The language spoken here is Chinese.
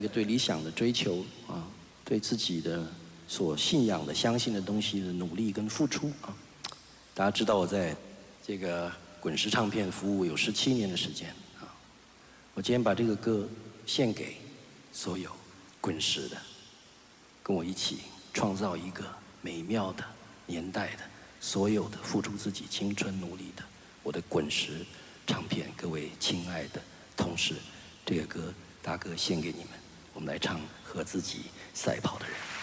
一个对理想的追求啊，对自己的所信仰的、相信的东西的努力跟付出啊。大家知道我在这个滚石唱片服务有17年的时间啊。我今天把这个歌献给所有滚石的，跟我一起创造一个美妙的年代的所有的付出自己青春努力的我的滚石唱片各位亲爱的同事，这个歌大哥献给你们。我们来唱《和自己赛跑的人》。